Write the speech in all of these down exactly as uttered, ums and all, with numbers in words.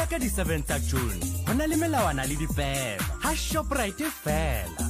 ka di seven tsa June go na le melawana le dipela ha Shoprite fela.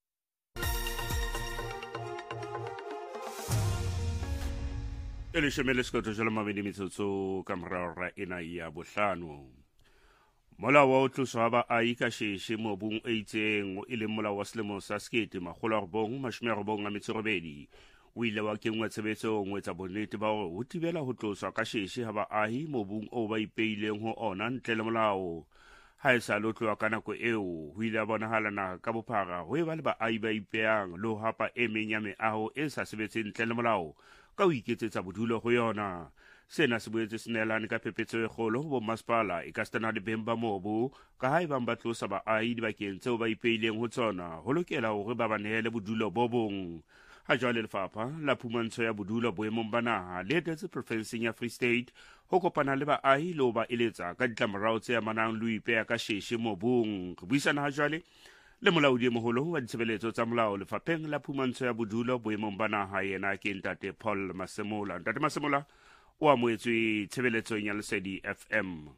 Ele shemele skoto jala mabedi mitsotso ka morara ena ya bohlano. Molao wa o tloswa ba a ikasheshe mobung e itseng e leng molao wa selemo sa sekete makgolo a robong mashome a robong a metso e robedi o ile wa kengwa tshebetsong ho etsa bonnete ba hore ho thibela ho tloswa ka sheshe ha baahi mobung o ba ipeileng ho ona ntle le molao. Ha e sa lo tloha ka nako eo ho ile a bonahalana ka bophara ho eba le baahi ba ipeang le ho hapa e meng ya meaho e sa sebetseng ntle le molao ka ho iketsetsa bodulo ho yona. Sena se boetse se neelane ka phephetso e kgolo ho bomasepala e ka setana le beng ba mobu ka ha ebang ba tlosa baahi dibakeng tseo ba ipeileng ho tsona ho lokela hore ba ba nehele bodulo bo bong. Ha jwale lefapha la phumantsho ya bodulo boemong ba naha le etetse profenseng ya Free State ho kopana le baahi le ho ba eletsa ka ditlamorao tse amanang le ho ipeha ka sheshe mobung. Re buisana ha jwale le molaodi e moholo wa ditshebeletso tsa molao lefapheng la phumantsho ya bodulo boemong ba naha yena ke Ntate Paul Masemola. Ntate Masemola o amoetswe tshebeletsong ya Lesedi F M.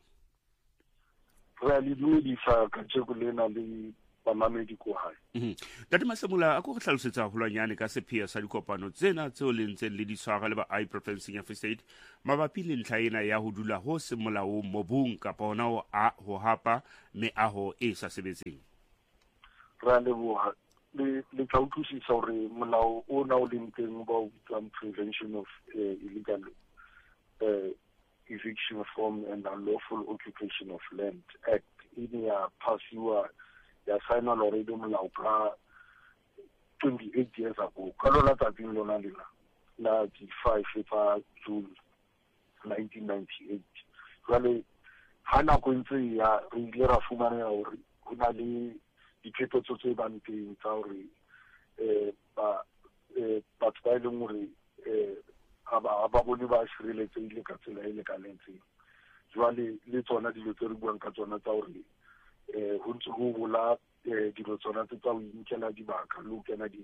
Re le dumedisa ka tsheko lena le bamamedi ko hae. Ntate Masemola a go hlalosetsa holwanyane ka sepheo sa dikopano tsena tseo le ntseng le di tshwara le baahi profenseng ya Free State mabapi le ntlha ena ya ho dula ho se molaong mobung kapa hona ho a ho hapa meaho e sa sebetseng. Ra le boha le le tla utlwisisa hore molao o na o leng teng ba o bitsang Prevention of uh, Illegal uh, Eviction from and Unlawful Occupation of Land Act in ya pasiwa ya signed already molao ka twenty-eight years ago ka lona tsatsing lona lena la di five tsa June nineteen ninety-eight. Jwale ha nako ntse ya re ile ra fumana hore ho na le diphephetso tse bang teng tsa hore eh ba eh batho ba ileng hore eh aba ba bone ba shireletsehile ka tsela e lekanetseng. Jwale le tsona dilo tse re buang ka tsona tsa hore eh ho ntse ho bola dilo tsona tse tsa ho inkela dibaka le ho kena di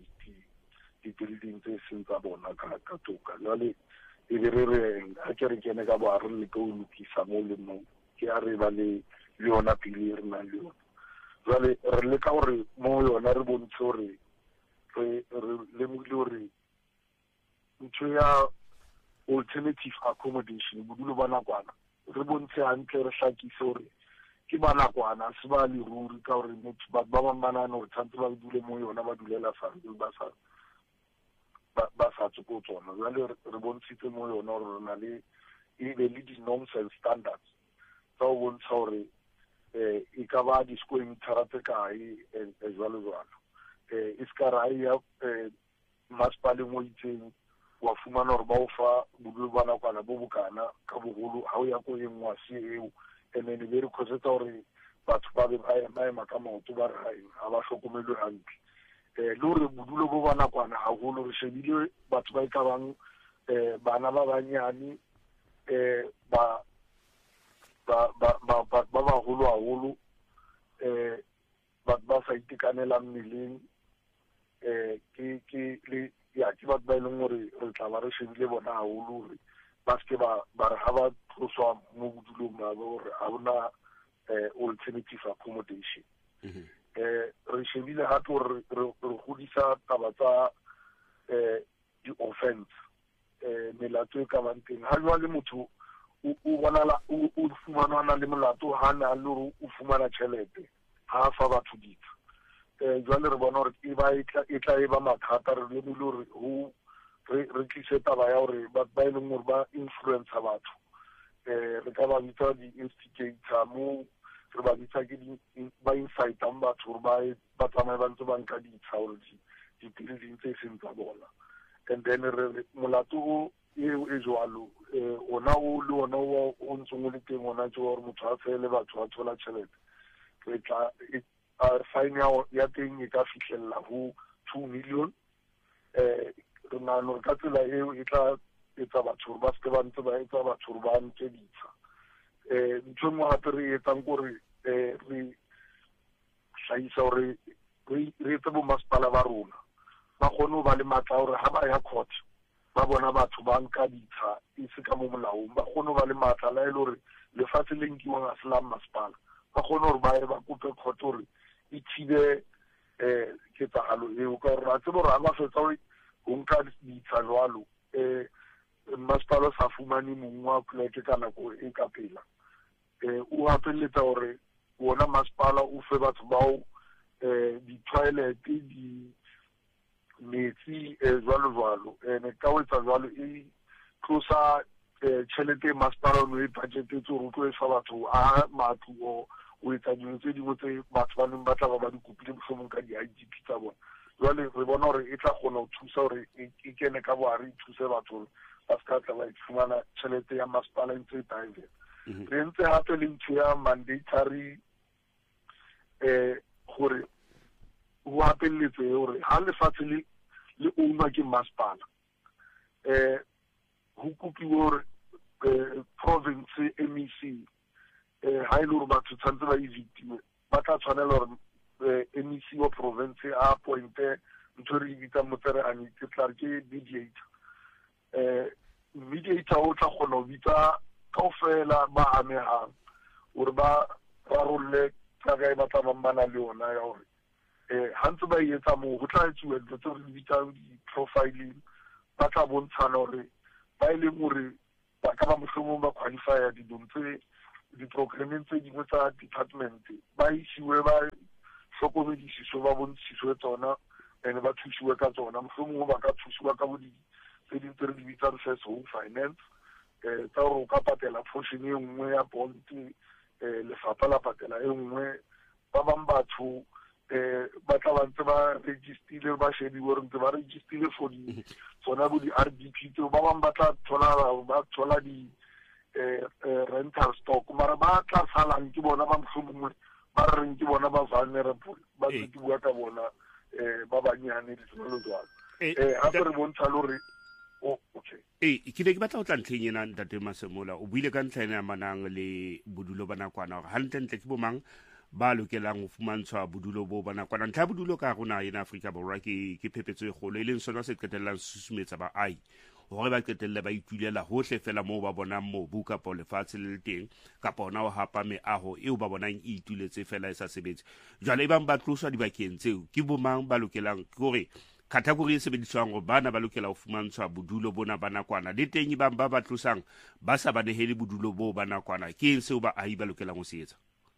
di building tse seng tsa bona ka ka toka. Jwale e be re re ha ke re kene ka bo a re le go lokisa mo le mo ke a re ba le yona pele re na le yona. Jwale re le ka hore mo yona re bontshe hore re le mo le hore ntho ya alternative accommodation bodulo ba nakwana re bontshe hantle re hlakise hore ke ba nakwana se ba le ruri ka hore motho ba ba bana no tshantse ba dule mo yona ba dulela farbe ba sa ba sa tsoko tsona. Jwale re bontshitse mo yona hore na le e be le di norms and standards tsa ho bontsha hore eh e ka ba di scoring therapy kae e jwalo jwalo eh iska ra ya masipala mo itseng wa fumana hore ba o fa bodulo ba nakwana bo bokana ka bogolo ha o ya go e ngwa se eo ene ne be re khosetsa hore batho ba be ba ema ka maoto ba re ha ba hlokomelwe hantle eh le hore bodulo bo ba nakwana haholo re shebile batho ba ikabang eh bana ba banyane eh ba ba ba ba ba ba holo haholo eh ba ba sa itekanela mmeleng eh ke ke le ya ke ba ba ileng hore re tla ba re shebile bona haholo hore ba se ba ba re ha ba tloswa mo bodulong ba hore ha bona eh alternative accommodation. eh re shebile ha tlo re godisa taba tsa eh di offense eh melato e ka banteng ha jwa le motho o bona la o fumana na le molato ha na le o fumana tšhelete ha fa batho ditho eh jwale re bona hore e ba e tla e ba mathata re le le hore ho re re tlise taba ya hore ba ba ile mo ba influence batho eh re ka ba bitsa di instigator mo re ba bitsa ke di ba insight am batho ba ba tsamaya ba ntse ba nka di tsauri di building tse seng tsa bona and then re molato e e jwalo eh ona o le ona o o ntsong le teng ona tse hore motho a fele batho ba thola tšhelete re tla a fine ya teng e ka fihlella ho two million eh re na no ka tsela eo e tla etsa batho ba se ba ntse ba etsa batho ba ntse ditsa eh ntho mo hape re etsang gore eh re hlaisa hore re re tse bo masipala ba rona ba kgone ho ba le matla hore ha ba ya court ba bona batho ba nka ditsha e se ka mo molaong ba kgone ba le matla la ile hore lefatshe le nkiwang a sela masepala ba kgone hore ba ye ba kope court hore e thibe eh ketsagalo eo ka gore a tsebo re a ba fetsa ho nka ditsha jwalo eh masepala sa fumane mongwe wa pleke ka nako e ka pela eh o hapeletsa hore bona masepala o fe batho bao eh di-toilet di metsi eh jwalo jwalo ene ka o etsa jwalo e tlosa tšhelete masepala no e budgetetse gore o tlo e fa batho a matlo o o etsa dilo tse dingwe tse batho ba neng ba tla ba ba di kopile mohlomong ka di-I D P tsa bona jwale re bona gore e tla kgona ho thusa gore e kene ka bohare e thuse batho ba se ka tla ba fumana tšhelete ya masepala e ntse e private re ntse hape le ntho ya mandatory eh gore ho hapelletse hore ha lefatshe le le ownwa ke masepala eh ho kopiwe hore province M E C eh ha ile hore batho tshantse ba evictiwe ba tla tshwanela hore M E C wa province a appointe ntho re bitsa motsere a nitse tla ke mediator eh mediator o tla kgona ho bitsa kaofela ba amehang hore ba rarolle ka ga ba tla bana le yona ya hore eh hantse ba etsa mo go tla etsuwa ntse re bitsa di-profiling ba tla bontshana hore ba ile gore ba ka ba mohlomong ba qualify di dontse di-programming tse dingwe tsa department ba isiwe ba hlokomedisiso ba bontshitswe tsona ene ba thusiwe ka tsona mohlomong ba ka thusiwa ka bo di tse dintse re di bitsa first home finance eh tsa go ka patela portion e nngwe ya bond eh lefapha la patela e nngwe ba bang batho eh ba tla ba ntse ba register ba shedi gore ntse ba register for di tsona bo di R D P tse ba bang ba tla thola ba thola di eh rental stock mara ba tla salang ke bona ba mhlomongwe ba reng ke bona ba vulnerable ba ke bua ka bona eh ba banyane di tsolo jwalo eh ha re bontsha lore oh okay eh ke le ke batla o tla ntleng ena ntate Masemola o buile ka ntlha ena manang le bodulo bana kwana gore hantle ntle ke bomang ba lokelang go fumantshwa bodulo bo bana kwana ntlha bodulo ka rona ena Afrika Borwa ke ke phepetso e golo e leng sona se qetellang susumetsa ba ai gore ba qetelle ba itulela hohle fela mo ba bonang mobu ka po lefatshe le teng ka bona o hapa meaho eo ba bonang e ituletse fela e sa sebetse jwale e bang ba tloswa dibakeng tseo ke bomang ba lokelang gore category e sebediswang go bana ba lokela go fumantshwa bodulo bona bana kwana le teng bang ba ba tlosang ba sa banehele bodulo bo bana kwana ke eng seo ba ai ba lokelang go se etsa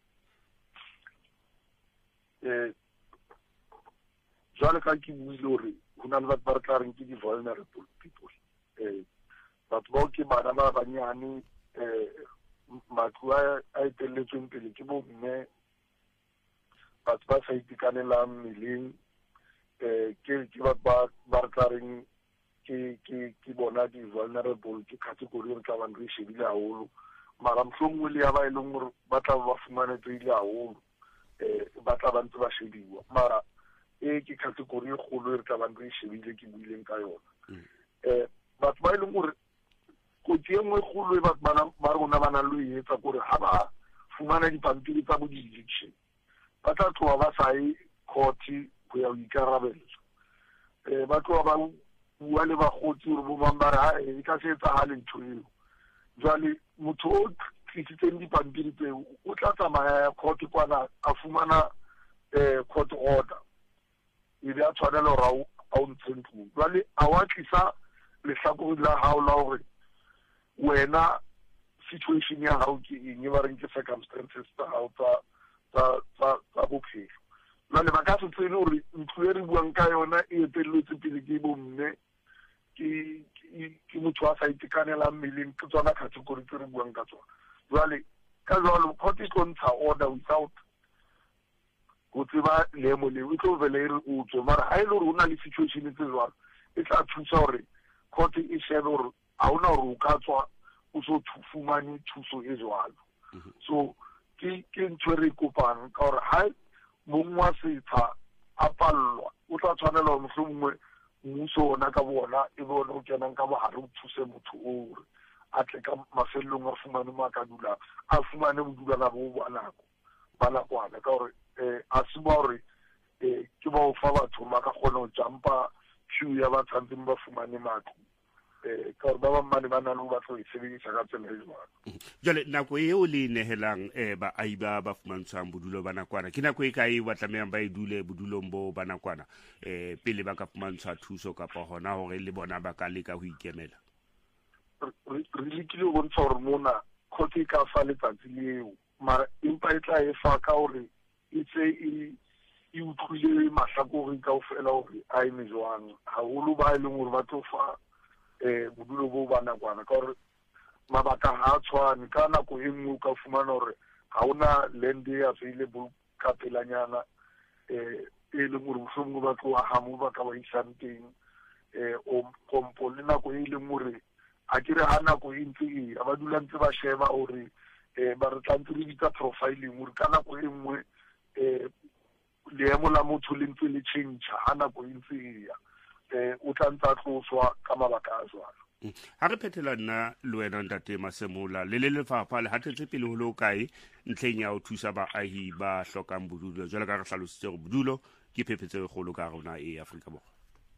eh jwale ka ke buile hore ho na le batho ba re tla reng ke di-vulnerable people eh batho bao ke bana ba banyane eh matlo a etelletsweng pele ke bo mme batho ba sa itekanelang mmeleng eh ke ke ba ba tla reng ke ke ke bona di-vulnerable ke category re tla bang re shebile haholo mara mohlomongwe le ya ba e leng gore ba tla ba fumanetsehile haholo eh ba tla ba ntse ba shediwa mara e ke category e kgolo re tla bang re shebile ke buileng ka yona eh batho ba e leng gore kotsi e nngwe kgolo e batho ba rona ba na le e etsa gore ha ba fumana dipampiri tsa bo di-election ba tla tloha ba sa ye court go ya ho ikarabela eh ba tloha ba bua le bagotsi gore bo bang ba re ha e ka se etsagale ntho eo jwale motho o tlisitseng dipampiri tseo o tla tsamaya ya court kwana a fumana eh court order e be a tshwanela gore a o ntshe ntlong jwale a wa tlisa lehlakore la hao la hore wena situation ya hao ke eng ba reng ke circumstances tsa hao tsa bophelo jwale ba ka se tsene gore ntlo e re buang ka yona e etelletse pele ke bomme ke motho a sa itekanelang mmeleng ke tsona category tse re buang ka tsona jwale ka jwalo court e tlo ntsha order without go tseba leemo leo e tlo vele e re o tswe mara ha e le gore o na le situation tse jwalo e tla thusa gore court e shebe gore ha ona gore o ka tswa o so fumane thuso e jwalo so ke ke ntho re kopang ka gore ha mongwe wa setsha a pallwa o tla tshwanela gore mohlomongwe mmuso ona ka bona e bona o kenang ka bohare o thuse motho o re a tle ka mafelelong a fumane mo a ka dulang a fumane bodulana bo ba nako ba nakwana ka gore eh a se ba gore eh ke ba o fa batho ba ka kgona go jumpa queue ya ba tsantseng ba fumane matlo eh ka gore ba ba mane ba na le ba tlo e sebedisa ka tsela e jwalo. Jale nako eo le nehelang eh ba aiba ba fumantshang bodulo ba nakwana ke nako e kae ba tlamehang ba e dule bodulong bo ba nakwana eh pele ba ka fumantshwa thuso kapa hona hore le bona ba ka leka ho ikemela? Re lekile go bontsha gore mona khoti ka fa letsatsi leo mara empa e tla e fa ka gore e tse e e utlwile mahlakore ka ofela gore a eme jwang haholo ba e leng gore ba tlo fa eh bodulo bo ba nakwana ka gore mabaka ha tshwane ka nako e nngwe ka fumana gore ha ona land e available ka pelanyana eh e leng gore mohlomongwe ba tlo aha mo ba ka ba isang teng eh o kompo le nako e leng gore a kere ha nako e ntse e ba dula ntse ba sheba gore eh ba re tlantse re bitsa profiling gore ka nako e nngwe eh leemo la motho le ntse le change ha nako e ntse e ya eh o tla ntse a tloswa ka mabaka a jwalo. Ha re phethela nna le wena ntate Masemola le le lefapha le hatetse pele ho lo kae ntleng ya ho thusa baahi ba hlokang bodulo jwale ka re hlalositse gore bodulo ke phephetso e kgolo ka rona e Afrika Borwa?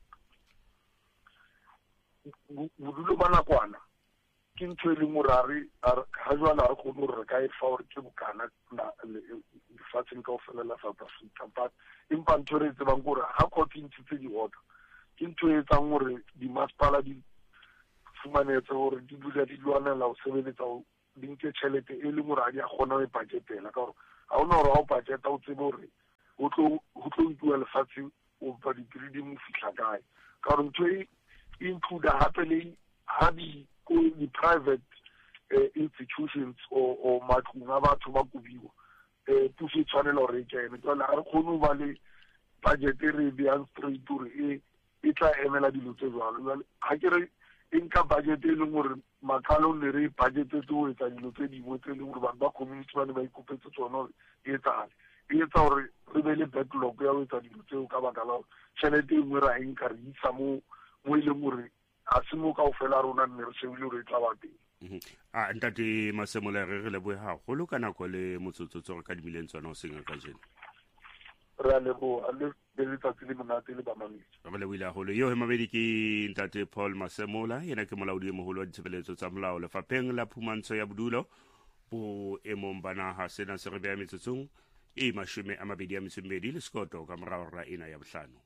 Bodulo ba nakwana ke ntho e leng gore ha jwale a re kgone gore re ka e fa gore ke bokana lefatsheng ka ofela la South Africa but empa ntho re tsebang gore ha court e ntshitse di-order ke ntho e etsang gore dimasepala di fumanetse gore di dula di lwanela ho sebeletsa di nke tjhelete e leng gore ha di a kgona ho e budgetela ka gore ha ona gore ha o budgeta o tsebe gore ho tlo nkuwa lefatshe o ba di-greedy mo fihla kae ka gore ntho e include hape le ha di-private institutions or matlong a batho ba kubiwa um puso e tshwanela gore e kene jale ga re kgone ho ba le budget e re beyang straight gore e tla emela dilo tse jalo jale ga ke re e nka budget e leng gore makalo ne re budgetetse go etsa dilo tse dingwe tse leng gore batho ba community ba ne ba ikopetse tsone gore e etsagale e etsa gore re be le backlog ya go etsa dilo tseo ka baka la tšhelete e nngwe ra e nka re isa mo mo e leng gore a se mo ka ofela rona nne re shebile gore e tla ba teng. a ntate Masemola re re lebohe haholo ka nako le motsotsotso re ka dimileng tsona o senga ka jeno. Re a leboha le letsatsi le monate le bamamedi. Re lebohile haholo yo he mabedi ke ntate Paul Masemola yena ke molaodi e moholo wa ditshebeletso tsa molao lefapheng la phumantsho ya bodulo bo emong ba naha sena se re beha metsotsong e mashome a mabedi a metso e mmedi le sekoto ka morao ra ena ya bohlano.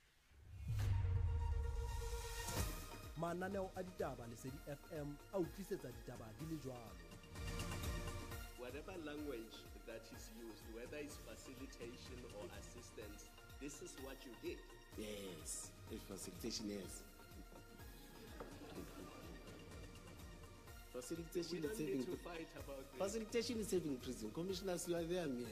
Mananeo a ditaba Lesedi F M a utlwisetsa ditaba di le jwalo. Whatever language that is used, whether it's facilitation or assistance, this is what you did. Yes, it's facilitation, yes. Facilitation We don't is saving. need to fight about this. Facilitation is saving prison. Commissioners, you are there, me.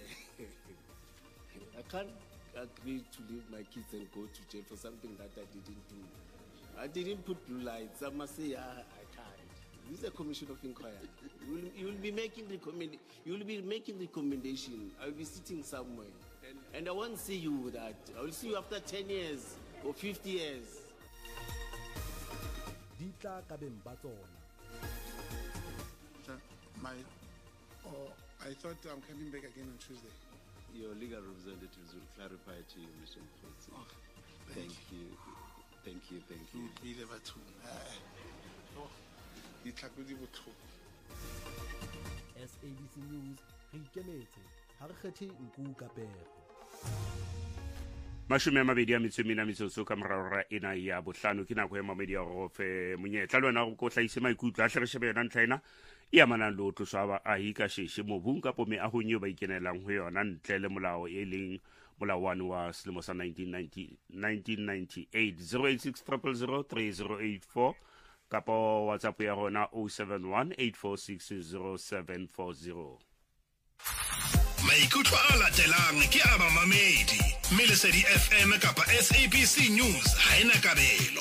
I can't agree to leave my kids and go to jail for something that I didn't do. I didn't put blue lights. I must say, I, I can't. This is a commission of inquiry. You will, you will be making recommend. You will be making recommendation. I will be sitting somewhere, and, and I won't see you with that. I will see you after ten years or fifty years. Dita ka beng ba tsona. My, oh, I thought I'm coming back again on Tuesday. Your legal representatives will clarify to you, Mister Mfutsi. Oh, Thank you. Thank you, thank you. You be the baton. Oh, you tackle the baton. S A B C News re ikemetse ha re kgethe nku ka pere. Mashome a mabedi a metso e mene a metsotso ka morao ra ena ya bohlano ke nako ya mamedi ya go fe monyetla le wena go tlhaise maikutlo a hle re shebe yona ntlha ena e amanang le ho tloswa baahi ka sheshe mobung kapo meahong eo ba ikenelang ho yona ntle le molao e leng molao one wa selemo sa nineteen ninety-eight. zero eight six zero zero zero three zero eight four kapa WhatsApp ya rona oh seven one eight four six zero seven four zero. Maikutlo a latelang ke a mamamedi mme Lesedi F M kapa S A B C News ha ena kabelo.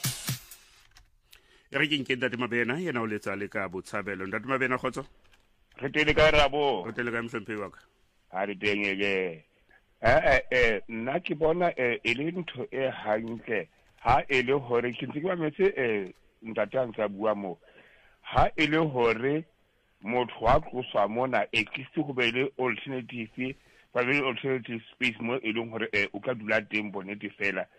Re ke nke ntate Mabena yena o letsa le ka botshabelo. Ntate Mabena khotso? Re tele ka rabo. Re tele ka mhlompe wa ka. Ha re tengele. Eh eh nna ke bona e le ntho e hantle ha e le hore ke ntse ke ba metse e ntate a ntsa bua mo. Ha e le hore motho wa tloswa mona e kiste go be le alternative ba be le alternative space mo e leng hore o ka dula teng bonete fela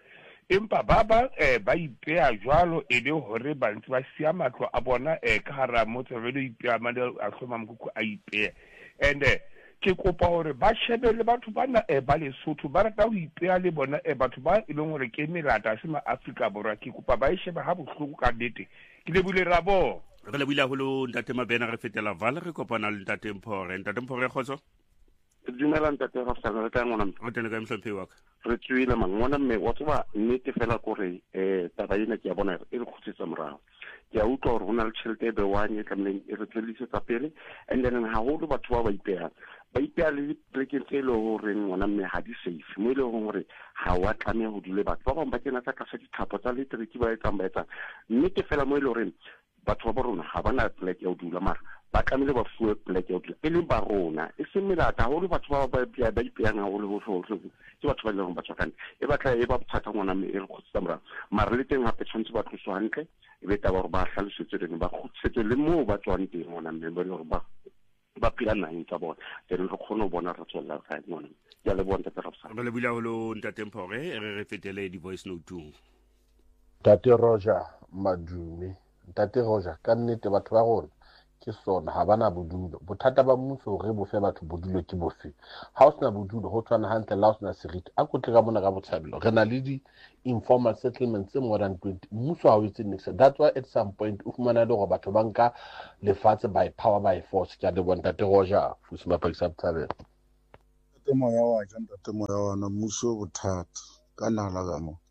empa ba ba eh ba ipea jwalo e le hore ba ntse ba sia matlo a bona eh ka hara motse re le ipea mane a hloma mkuku a ipea and eh ke kopa hore ba shebele batho bana e ba le Sotho ba rata ho ipea le bona e batho ba e leng hore ke melata se ma Afrika borwa ke kopa ba e sheba ha bohloko ka nnete ke le bule rabo re le buile holo ntate Mabena re fetela Val re kopana le ntate Mpore ntate Mpore khotso dumela ntate ra sana re ka ngwana re tene ka mhlophe wa ka re tswile mangwana mme wa tsoba nnete fela kore eh taba ena ke ya bona e re khutsetsa morao ke a utlwa hore hona le tšhelete e bewanye ka mleng e re tswelisetsa pele and then ha holo batho ba ba ipea ba ipea le plekeng tse le hore ngwana mme ha di safe mo ile hore ha wa tlameha ho dule batho ba bang ba kena tsa ka sa dithapo tsa litriki ba etsa ba etsa nnete fela mo ile hore batho ba rona ha bana plek ya ho dula mara ba tlamehile ba fuwe plek ya ho dula e le ba rona e se melata haholo batho ba ba ba ba ipeang haholo ho hlo ke batho ba le rona ba tsakane e batla e ba phatha ngwana mme e re khutsa mara mara le teng hape tshwantse ba tloswa hantle e be taba hore ba hlalosetse le ba khutsetse le moo ba tswang teng ngwana mme ba le hore ba ba phela naheng tsa bona then re kgone ho bona re tswella ka ngwana ya le bona tsa rapsa re le bula holo ntate Mpore re re fetele di voice note Tate Roger Madumi Tate Roger ka nnete batho ba rona ke sona ha bana bodulo bothata ba mmuso re bo fe batho bodulo ke bofe ha o sena bodulo ho tshwana hantle la o sena seriti a kotle ka mona ka botshabelo re na le di informal settlements more than twenty mmuso ha o etse niks that's why at some point o fumana le go batho ba nka lefatshe by power by force ke a le bona Tate Roger fusi mapakisa botshabelo Tate moya wa ka Tate moya wa na mmuso bothata ka nala ka mo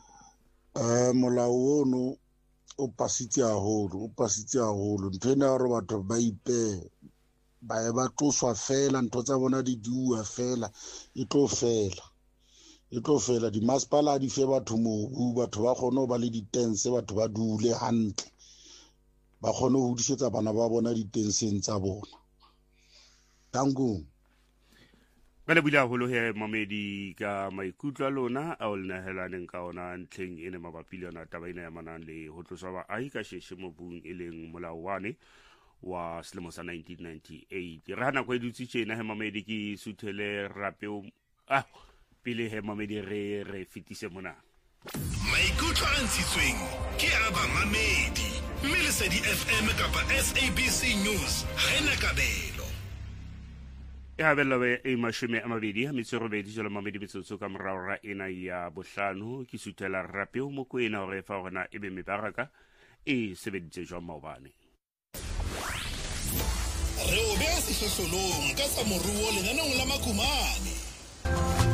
eh molao ono o pasitse haholo o pasitse haholo nthena hore batho ba ipe ba e ba tloswa fela ntho tsa bona di diua fela e tlo fela e tlo fela di masipala di fe batho mobu batho ba kgone ho ba le ditense batho ba dule hantle ba kgone ho disetsa bana ba bona ditenseng tsa bona tangu ka le bula holo he mamedi ka maikutlo a lona a o lena helaneng ka ona ntlheng ene mabapi le yona taba ena ya manang le ho tloswa ba ahi ka sheshe mobung e leng molao wane wa selemo sa nineteen ninety-eight re hana go edutse tjena he mamedi ke suthele rapeo ah pele he mamedi re re fitise mona maikutlo a ntshitsweng ke a ba mamedi mme Lesedi F M kapa S A B C News ha ena kabelo ya bella be e mashome a mabedi ha metso robedi jalo mamedi metsotso ka morao ra ena ya bohlano ke sutela rapeo mo kwena hore fa rona e be mebaraka e sebeditse jwa maobane re o bea sehlohlolong ka tsa moruo lenaneng la makumane